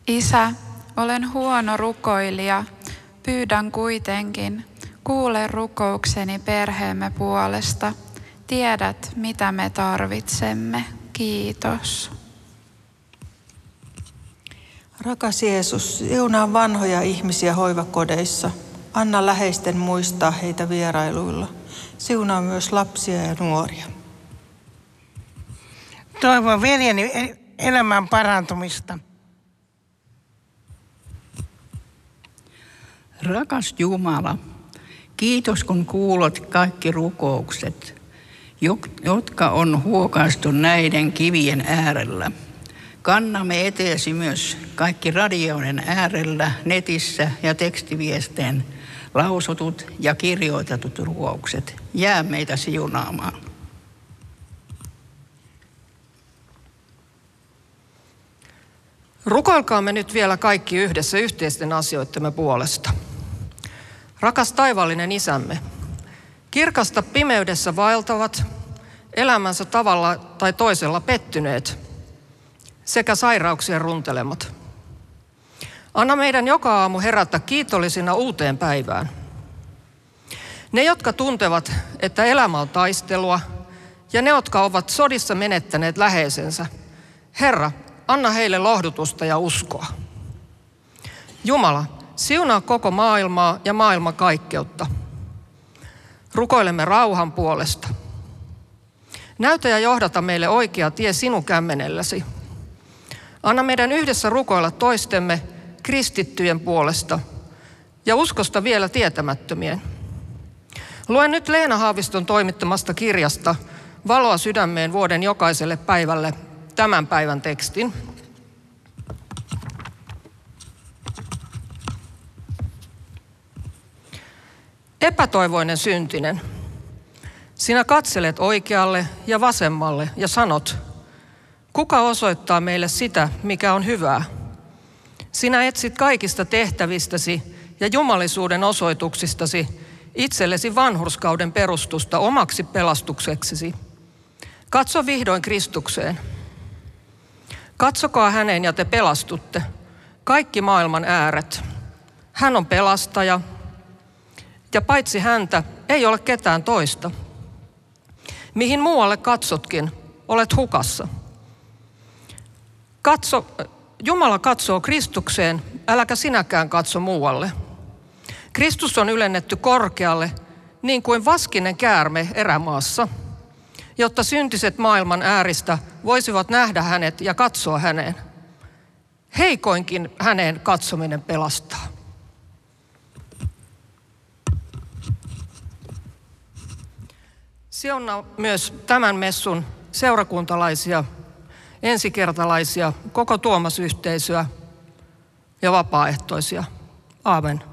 Isä, olen huono rukoilija. Pyydän kuitenkin, kuule rukoukseni perheemme puolesta. Tiedät, mitä me tarvitsemme. Kiitos. Rakas Jeesus, siunaa vanhoja ihmisiä hoivakodeissa. Anna läheisten muistaa heitä vierailuilla. Siunaa myös lapsia ja nuoria. Toivon veljeni elämän parantumista. Rakas Jumala, kiitos kun kuulet kaikki rukoukset, jotka on huokaistu näiden kivien äärellä. Kannamme eteesi myös kaikki radioiden äärellä, netissä ja tekstiviesteen lausutut ja kirjoitetut rukoukset. Jää meitä siunaamaan. Rukoilkaamme nyt vielä kaikki yhdessä yhteisten asioittemme puolesta. Rakas taivaallinen Isämme, kirkasta pimeydessä vaeltavat, elämänsä tavalla tai toisella pettyneet sekä sairauksien runtelemat. Anna meidän joka aamu herätä kiitollisina uuteen päivään. Ne, jotka tuntevat, että elämä on taistelua, ja ne, jotka ovat sodissa menettäneet läheisensä, Herra, anna heille lohdutusta ja uskoa. Jumala, siunaa koko maailmaa ja maailmankaikkeutta. Rukoilemme rauhan puolesta. Näytä ja johdata meille oikea tie sinun kämmenelläsi. Anna meidän yhdessä rukoilla toistemme kristittyjen puolesta ja uskosta vielä tietämättömien. Luen nyt Leena Haaviston toimittamasta kirjasta Valoa sydämeen vuoden jokaiselle päivälle tämän päivän tekstin. Epätoivoinen syntinen, sinä katselet oikealle ja vasemmalle ja sanot, kuka osoittaa meille sitä, mikä on hyvää? Sinä etsit kaikista tehtävistäsi ja jumalisuuden osoituksistasi itsellesi vanhurskauden perustusta omaksi pelastukseksesi. Katso vihdoin Kristukseen. Katsokaa häneen ja te pelastutte, kaikki maailman ääret. Hän on pelastaja, ja paitsi häntä ei ole ketään toista. Mihin muualle katsotkin, olet hukassa. Jumala katsoo Kristukseen, äläkä sinäkään katso muualle. Kristus on ylennetty korkealle, niin kuin vaskinen käärme erämaassa, jotta syntiset maailman ääristä voisivat nähdä hänet ja katsoa häneen. Heikoinkin häneen katsominen pelastaa. Siunaa myös tämän messun seurakuntalaisia, ensikertalaisia, koko Tuomas-yhteisöä ja vapaaehtoisia. Aamen.